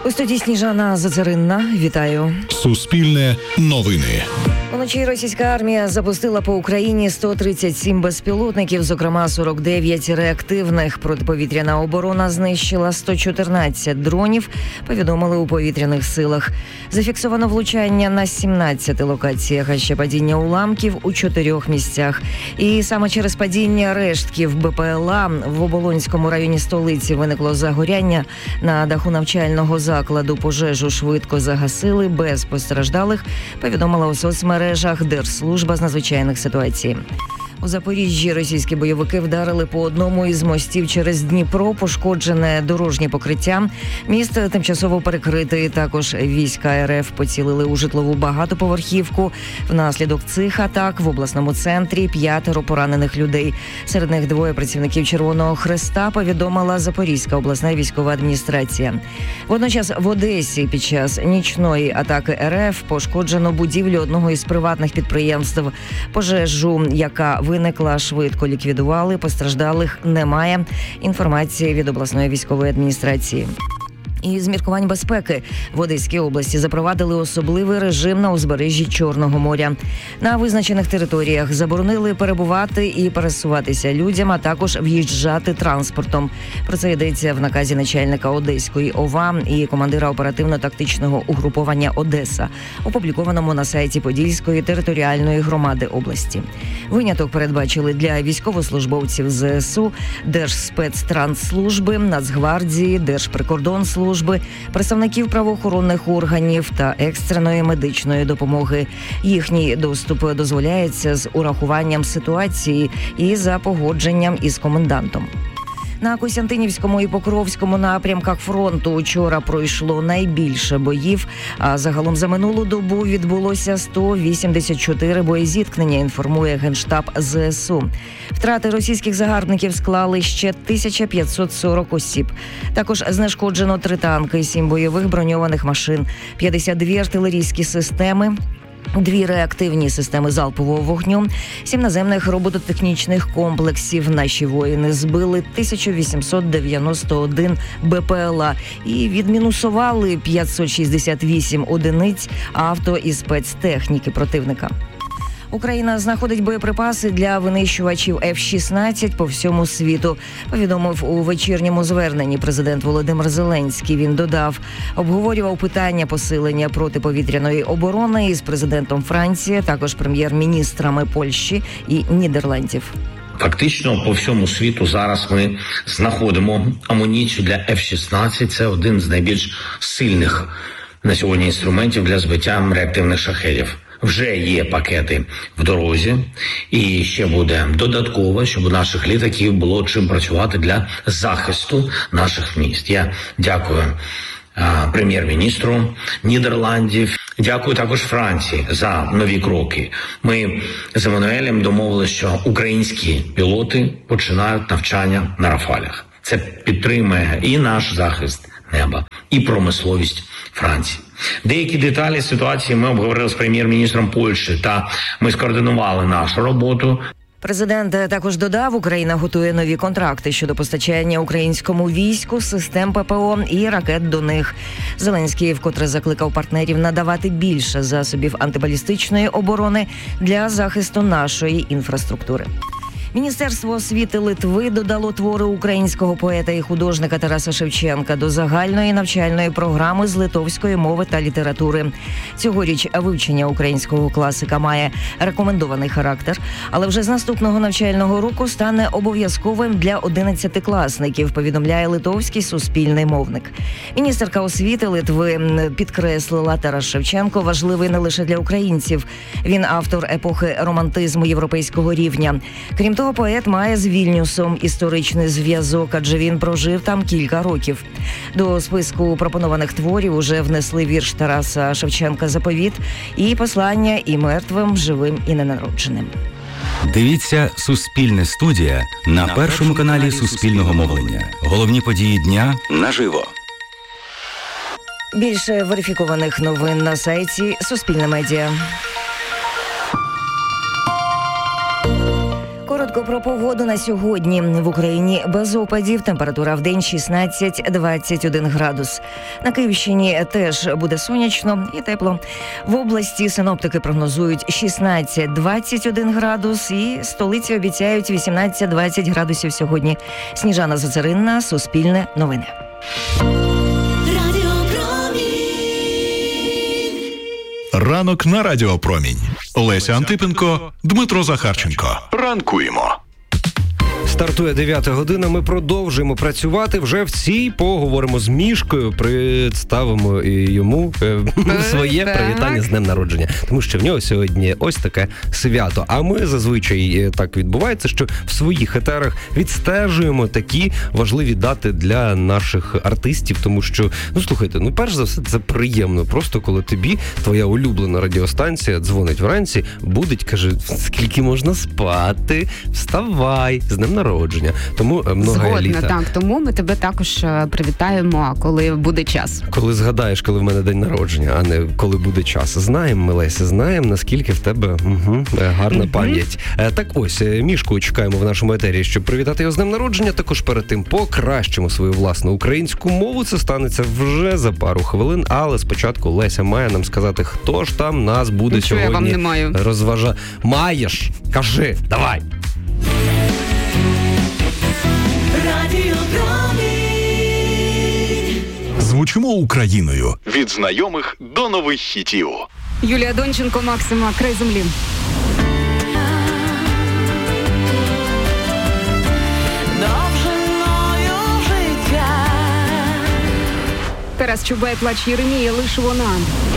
У студії Сніжана Зацаринна. Вітаю. Суспільне новини. Уночі російська армія запустила по Україні 137 безпілотників, зокрема 49 реактивних. Протиповітряна оборона знищила 114 дронів, повідомили у повітряних силах. Зафіксовано влучання на 17 локаціях, а ще падіння уламків у 4 місцях. І саме через падіння рештків БПЛА в Оболонському районі столиці виникло загоряння. На даху навчального закладу пожежу швидко загасили без постраждалих, повідомила у соцмережах Держслужба з надзвичайних ситуацій. У Запоріжжі російські бойовики вдарили по одному із мостів через Дніпро, пошкоджене дорожнє покриття. Міст тимчасово перекритий. Також війська РФ поцілили у житлову багатоповерхівку. Внаслідок цих атак в обласному центрі 5 поранених людей. Серед них 2 працівників Червоного Хреста, повідомила Запорізька обласна військова адміністрація. Водночас в Одесі під час нічної атаки РФ пошкоджено будівлю одного із приватних підприємств. Пожежу, яка виникла, швидко ліквідували, постраждалих немає. Інформація від обласної військової адміністрації. І з міркувань безпеки в Одеській області запровадили особливий режим на узбережжі Чорного моря. На визначених територіях заборонили перебувати і пересуватися людям, а також в'їжджати транспортом. Про це йдеться в наказі начальника Одеської ОВА і командира оперативно-тактичного угруповання «Одеса», опублікованому на сайті Подільської територіальної громади області. Виняток передбачили для військовослужбовців ЗСУ, Держспецтрансслужби, Нацгвардії, Держприкордонслужби, представників правоохоронних органів та екстреної медичної допомоги. Їхній доступ дозволяється з урахуванням ситуації і за погодженням із комендантом. На Костянтинівському і Покровському напрямках фронту учора пройшло найбільше боїв, а загалом за минулу добу відбулося 184 боєзіткнення, інформує Генштаб ЗСУ. Втрати російських загарбників склали ще 1540 осіб. Також знешкоджено 3 танки, 7 бойових броньованих машин, 52 артилерійські системи, 2 реактивні системи залпового вогню, 7 наземних робототехнічних комплексів. Наші воїни збили 1891 БПЛА і відмінусували 568 одиниць авто і спецтехніки противника. Україна знаходить боєприпаси для винищувачів F-16 по всьому світу, повідомив у вечірньому зверненні президент Володимир Зеленський. Він додав, обговорював питання посилення протиповітряної оборони із президентом Франції, також прем'єр-міністрами Польщі і Нідерландів. Фактично по всьому світу зараз ми знаходимо амуніцію для F-16. Це один з найбільш сильних на сьогодні інструментів для збиття реактивних шахедів. Вже є пакети в дорозі, і ще буде додатково, щоб у наших літаків було чим працювати для захисту наших міст. Я дякую прем'єр-міністру Нідерландів, дякую також Франції за нові кроки. Ми з Еммануелем домовилися, що українські пілоти починають навчання на Рафалях. Це підтримує і наш захист неба, і промисловість Франції. Деякі деталі ситуації ми обговорили з прем'єр-міністром Польщі, та ми скоординували нашу роботу. Президент також додав, Україна готує нові контракти щодо постачання українському війську систем ППО і ракет до них. Зеленський вкотре закликав партнерів надавати більше засобів антибалістичної оборони для захисту нашої інфраструктури. Міністерство освіти Литви додало твори українського поета і художника Тараса Шевченка до загальної навчальної програми з литовської мови та літератури. Цьогоріч вивчення українського класика має рекомендований характер, але вже з наступного навчального року стане обов'язковим для 11-класників, повідомляє литовський суспільний мовник. Міністерка освіти Литви підкреслила, Тарас Шевченко важливий не лише для українців. Він автор епохи романтизму європейського рівня. Крім того, поет має з Вільнюсом історичний зв'язок, адже він прожив там кілька років. До списку пропонованих творів уже внесли вірш Тараса Шевченка «Заповіт» і послання і мертвим, живим і ненародженим. Дивіться «Суспільне студія» на першому каналі Суспільного мовлення. Головні події дня наживо. Більше верифікованих новин на сайті Суспільне медіа. Коротенько про погоду на сьогодні. В Україні без опадів, температура в день 16-21 градус. На Київщині теж буде сонячно і тепло. В області синоптики прогнозують 16-21 градус і столиці обіцяють 18-20 градусів сьогодні. Сніжана Зацаринна, Суспільне новини. Ранок на Радіо Промінь. Леся Антипенко, Дмитро Захарченко. Ранкуємо. Стартує 9 година, ми продовжуємо працювати. Вже в цій поговоримо з Мішкою, представимо йому своє привітання з днем народження. Тому що в нього сьогодні ось таке свято. А ми зазвичай так відбувається, що в своїх етерах відстежуємо такі важливі дати для наших артистів. Тому що, слухайте, перш за все, це приємно. Просто коли тобі твоя улюблена радіостанція дзвонить вранці, будить, каже, скільки можна спати, вставай, з днем народження. Тому много еліта. Згодна, так. Тому ми тебе також привітаємо, коли буде час. Коли згадаєш, коли в мене день народження, а не коли буде час. Знаємо, ми, Леся, знаємо, наскільки в тебе гарна пам'ять. Так ось, Мішку чекаємо в нашому етері, щоб привітати його з днем народження. Також перед тим покращимо свою власну українську мову. Це станеться вже за пару хвилин. Але спочатку Леся має нам сказати, хто ж там нас буде Нічого сьогодні я вам не маю. розважати. Маєш! Кажи! Давай! Звучимо Україною. Від знайомих до нових хітів. Юлія Донченко, Максима, «Край землі». Тарас Чубай, «Плач Єремія», лиш вона.